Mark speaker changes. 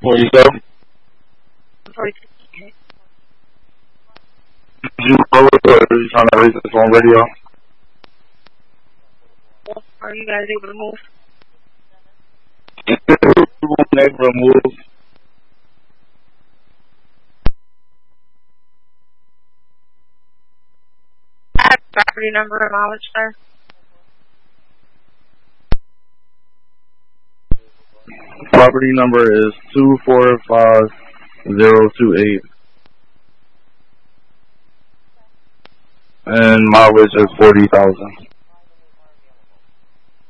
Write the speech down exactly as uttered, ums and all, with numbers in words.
Speaker 1: Where you go?
Speaker 2: forty-two.
Speaker 1: Did you roll it or are you trying to raise this on radio?
Speaker 2: Are you guys able to move?
Speaker 1: You won't be able to move.
Speaker 2: I have property number and mileage, sir.
Speaker 1: Property number is two four five zero two eight. And mileage is forty thousand.